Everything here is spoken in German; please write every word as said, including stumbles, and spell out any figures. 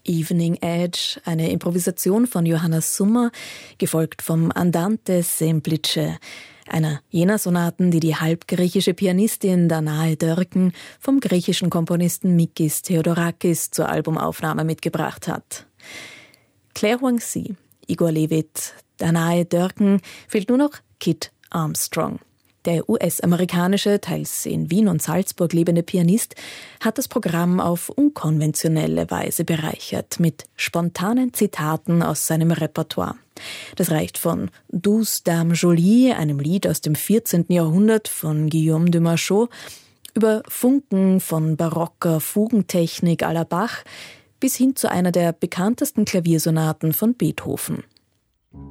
Evening Edge, eine Improvisation von Johanna Summer, gefolgt vom Andante Semplice, einer jener Sonaten, die die halbgriechische Pianistin Danae Dörken vom griechischen Komponisten Mikis Theodorakis zur Albumaufnahme mitgebracht hat. Claire Huangzi, Igor Levit, Danae Dörken, fehlt nur noch Kit Armstrong. Der U S-amerikanische, teils in Wien und Salzburg lebende Pianist hat das Programm auf unkonventionelle Weise bereichert, mit spontanen Zitaten aus seinem Repertoire. Das reicht von Douce Dame Jolie, einem Lied aus dem vierzehnten Jahrhundert von Guillaume de Machaut, über Funken von barocker Fugentechnik à la Bach bis hin zu einer der bekanntesten Klaviersonaten von Beethoven.